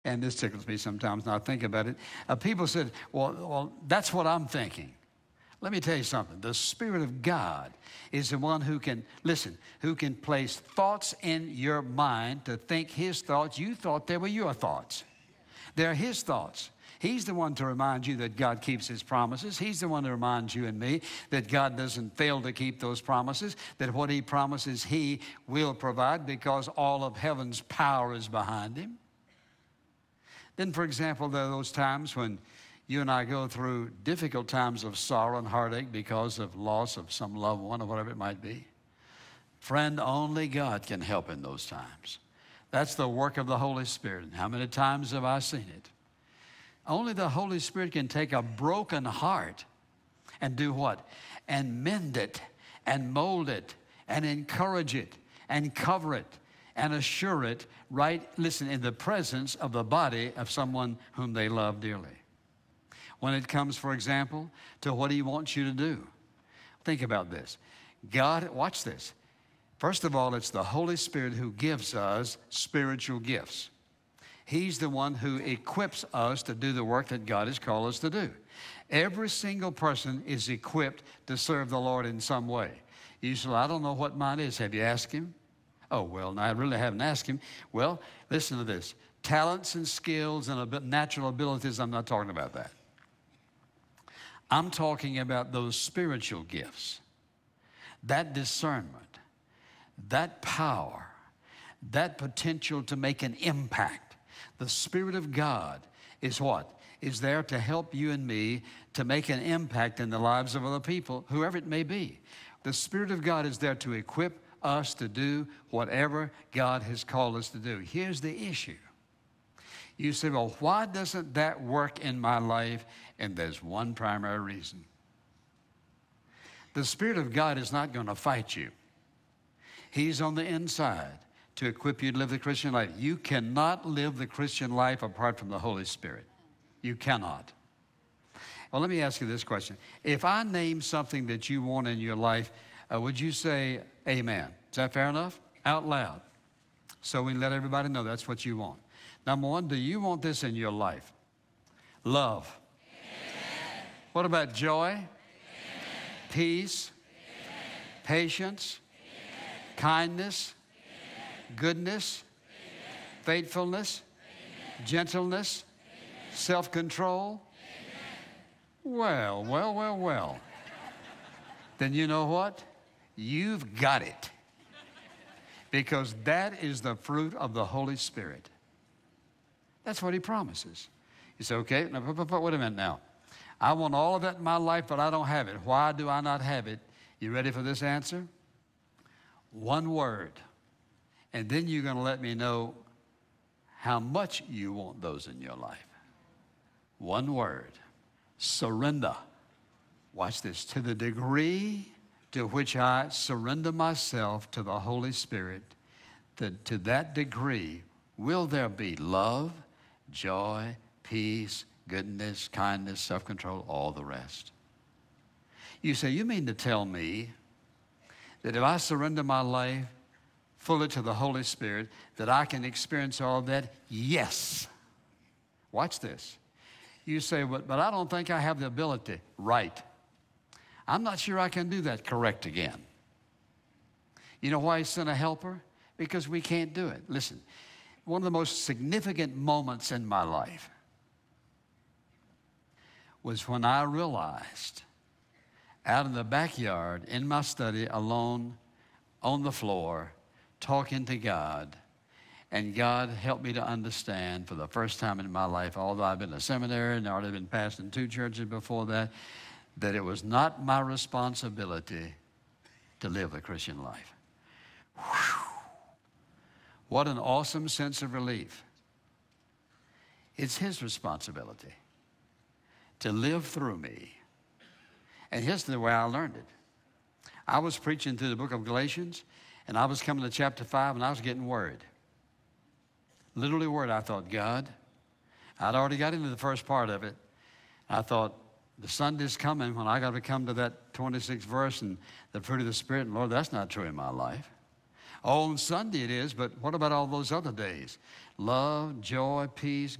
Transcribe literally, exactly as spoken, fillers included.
And this tickles me sometimes when I think about it. Uh, people said, well, well, that's what I'm thinking. Let me tell you something. The Spirit of God is the one who can, listen, who can place thoughts in your mind to think His thoughts. You thought they were your thoughts. They're His thoughts. He's the one to remind you that God keeps His promises. He's the one to remind you and me that God doesn't fail to keep those promises, that what He promises He will provide because all of heaven's power is behind Him. Then, for example, there are those times when you and I go through difficult times of sorrow and heartache because of loss of some loved one or whatever it might be. Friend, only God can help in those times. That's the work of the Holy Spirit. And how many times have I seen it? Only the Holy Spirit can take a broken heart and do what? And mend it and mold it and encourage it and cover it and assure it right, listen, in the presence of the body of someone whom they love dearly. When it comes, for example, to what He wants you to do. Think about this. God, watch this. First of all, it's the Holy Spirit who gives us spiritual gifts. He's the one who equips us to do the work that God has called us to do. Every single person is equipped to serve the Lord in some way. You say, I don't know what mine is. Have you asked Him? Oh, well, no, I really haven't asked Him. Well, listen to this. Talents and skills and natural abilities, I'm not talking about that. I'm talking about those spiritual gifts, that discernment, that power, that potential to make an impact. The Spirit of God is what? Is there to help you and me to make an impact in the lives of other people, whoever it may be. The Spirit of God is there to equip us to do whatever God has called us to do. Here's the issue. You say, well, why doesn't that work in my life? And there's one primary reason. The Spirit of God is not going to fight you. He's on the inside to equip you to live the Christian life. You cannot live the Christian life apart from the Holy Spirit. You cannot. Well, let me ask you this question. If I name something that you want in your life, uh, would you say amen? Is that fair enough? Out loud. So we let everybody know that's what you want. Number one, do you want this in your life? Love. Amen. What about joy? Amen. Peace? Amen. Patience? Amen. Kindness? Amen. Goodness? Amen. Faithfulness? Amen. Gentleness? Amen. Self-control? Amen. Well, well, well, well. Then you know what? You've got it. Because that is the fruit of the Holy Spirit. That's what He promises. You say, okay, now, wait a minute now. I want all of that in my life, but I don't have it. Why do I not have it? You ready for this answer? One word. And then you're going to let me know how much you want those in your life. One word. Surrender. Watch this. To the degree to which I surrender myself to the Holy Spirit, to, to that degree, will there be love, joy, peace, goodness, kindness, self-control, all the rest. You say, you mean to tell me that if I surrender my life fully to the Holy Spirit, that I can experience all that? Yes. Watch this. You say, but, but I don't think I have the ability. Right. I'm not sure I can do that correct again. You know why He sent a helper? Because we can't do it. Listen. One of the most significant moments in my life was when I realized out in the backyard, in my study, alone, on the floor, talking to God, and God helped me to understand for the first time in my life, although I've been in a seminary and I'd already been pastoring two churches before that, that it was not my responsibility to live the Christian life. Whew. What an awesome sense of relief. It's His responsibility to live through me. And here's the way I learned it. I was preaching through the book of Galatians, and I was coming to chapter five, and I was getting worried. Literally worried. I thought, God, I'd already got into the first part of it. I thought, the Sunday's coming when I got to come to that twenty-sixth verse and the fruit of the Spirit, and Lord, that's not true in my life. On Sunday it is, but what about all those other days? Love, joy, peace,